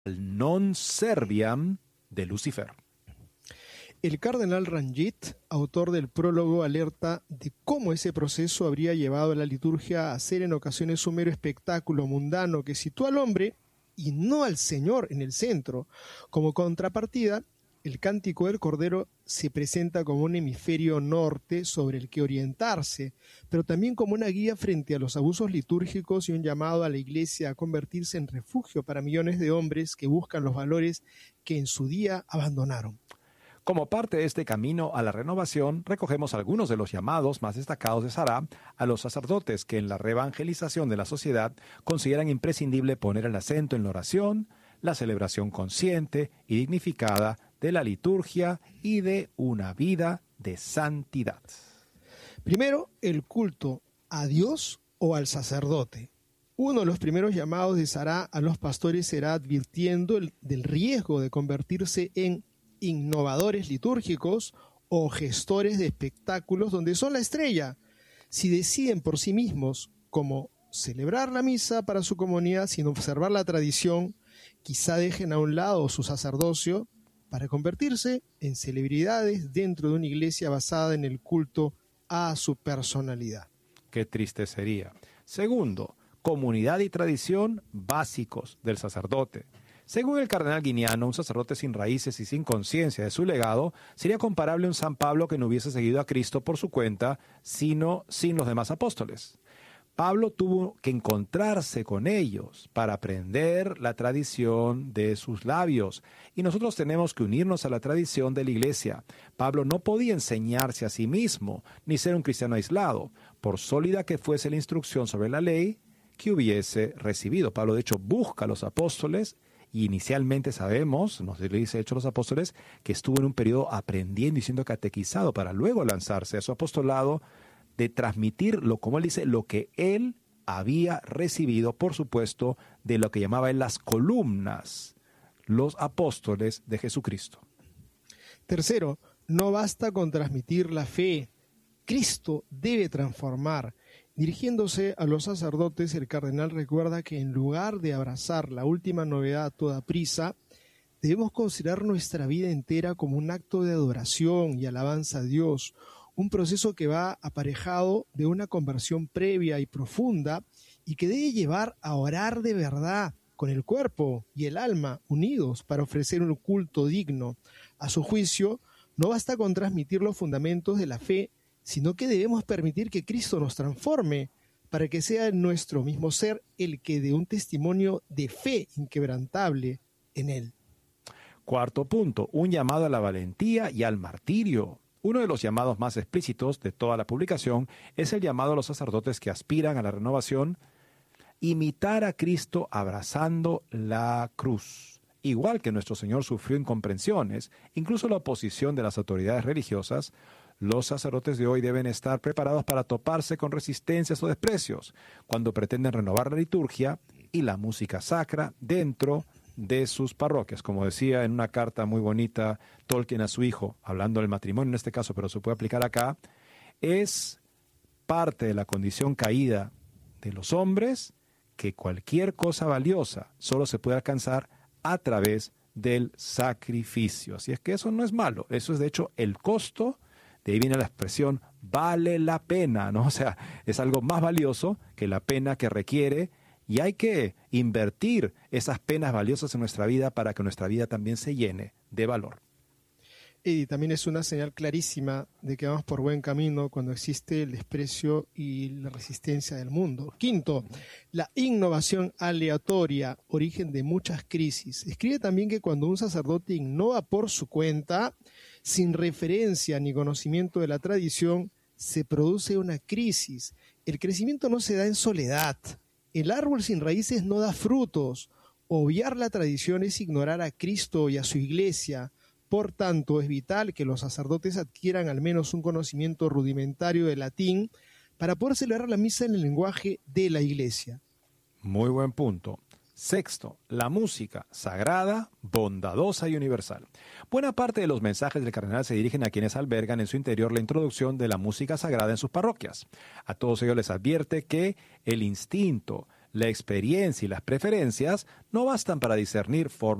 non serviam de Lucifer. El cardenal Ranjit, autor del prólogo, alerta de cómo ese proceso habría llevado a la liturgia a ser en ocasiones un mero espectáculo mundano que sitúa al hombre y no al Señor en el centro. Como contrapartida, el Cántico del Cordero se presenta como un hemisferio norte sobre el que orientarse, pero también como una guía frente a los abusos litúrgicos y un llamado a la Iglesia a convertirse en refugio para millones de hombres que buscan los valores que en su día abandonaron. Como parte de este camino a la renovación, recogemos algunos de los llamados más destacados de Sará a los sacerdotes que en la reevangelización de la sociedad consideran imprescindible poner el acento en la oración, la celebración consciente y dignificada de la liturgia y de una vida de santidad. Primero, el culto a Dios o al sacerdote. Uno de los primeros llamados de Sará a los pastores será advirtiendo del riesgo de convertirse en innovadores litúrgicos o gestores de espectáculos donde son la estrella. Si deciden por sí mismos como celebrar la misa para su comunidad sin observar la tradición, quizá dejen a un lado su sacerdocio para convertirse en celebridades dentro de una iglesia basada en el culto a su personalidad. Qué triste sería. Segundo, comunidad y tradición básicos del sacerdote. Según el cardenal Guiniano, un sacerdote sin raíces y sin conciencia de su legado sería comparable a un San Pablo que no hubiese seguido a Cristo por su cuenta, sino sin los demás apóstoles. Pablo tuvo que encontrarse con ellos para aprender la tradición de sus labios, y nosotros tenemos que unirnos a la tradición de la Iglesia. Pablo no podía enseñarse a sí mismo, ni ser un cristiano aislado, por sólida que fuese la instrucción sobre la ley que hubiese recibido. Pablo, de hecho, busca a los apóstoles, y inicialmente sabemos, nos dice Hechos los Apóstoles, que estuvo en un periodo aprendiendo y siendo catequizado para luego lanzarse a su apostolado, de transmitirlo, como él dice, lo que él había recibido, por supuesto, de lo que llamaba él las columnas, los apóstoles de Jesucristo. Tercero, no basta con transmitir la fe. Cristo debe transformar. Dirigiéndose a los sacerdotes, el cardenal recuerda que en lugar de abrazar la última novedad a toda prisa, debemos considerar nuestra vida entera como un acto de adoración y alabanza a Dios, un proceso que va aparejado de una conversión previa y profunda y que debe llevar a orar de verdad, con el cuerpo y el alma unidos para ofrecer un culto digno. A su juicio, no basta con transmitir los fundamentos de la fe, sino que debemos permitir que Cristo nos transforme para que sea nuestro mismo ser el que dé un testimonio de fe inquebrantable en Él. Cuarto punto, un llamado a la valentía y al martirio. Uno de los llamados más explícitos de toda la publicación es el llamado a los sacerdotes que aspiran a la renovación, imitar a Cristo abrazando la cruz. Igual que nuestro Señor sufrió incomprensiones, incluso la oposición de las autoridades religiosas, los sacerdotes de hoy deben estar preparados para toparse con resistencias o desprecios cuando pretenden renovar la liturgia y la música sacra dentro de sus parroquias. Como decía en una carta muy bonita Tolkien a su hijo, hablando del matrimonio en este caso, pero se puede aplicar acá, es parte de la condición caída de los hombres que cualquier cosa valiosa solo se puede alcanzar a través del sacrificio. Así es que eso no es malo, eso es de hecho el costo. De ahí viene la expresión vale la pena, ¿no? O sea, es algo más valioso que la pena que requiere, y hay que invertir esas penas valiosas en nuestra vida para que nuestra vida también se llene de valor. Y también es una señal clarísima de que vamos por buen camino cuando existe el desprecio y la resistencia del mundo. Quinto, la innovación aleatoria, origen de muchas crisis. Escribe también que cuando un sacerdote innova por su cuenta, sin referencia ni conocimiento de la tradición, se produce una crisis. El crecimiento no se da en soledad. El árbol sin raíces no da frutos. Obviar la tradición es ignorar a Cristo y a su iglesia. Por tanto, es vital que los sacerdotes adquieran al menos un conocimiento rudimentario de latín para poder celebrar la misa en el lenguaje de la iglesia. Muy buen punto. Sexto, la música sagrada, bondadosa y universal. Buena parte de los mensajes del cardenal se dirigen a quienes albergan en su interior la introducción de la música sagrada en sus parroquias. A todos ellos les advierte que el instinto, La experiencia y las preferencias no bastan para discernir formas